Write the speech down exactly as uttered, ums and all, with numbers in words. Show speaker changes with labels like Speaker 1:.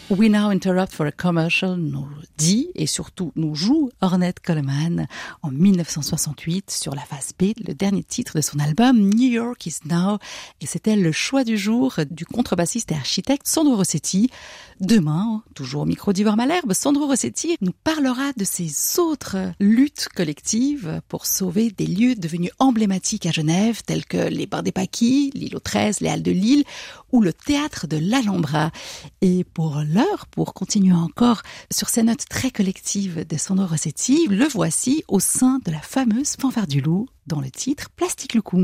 Speaker 1: We Now Interrupt for a Commercial nous dit et surtout nous joue Ornette Coleman en dix-neuf cent soixante-huit sur la face B, le dernier titre de son album New York is Now, et c'était le choix du jour du contrebassiste et architecte Sandro Rossetti. Demain, toujours au micro d'Yvor Malherbe, Sandro Rossetti nous parlera de ses autres luttes collectives pour sauver des lieux devenus emblématiques à Genève, tels que les Bains des Paquis, l'île aux treize, les Halles de Lille ou le théâtre de l'Alhambra. Et pour l'heure, pour continuer encore sur ces notes très collectives de Sandro Rossetti, le voici au sein de la fameuse Fanfare du Loup dans le titre Plastique Loukoum.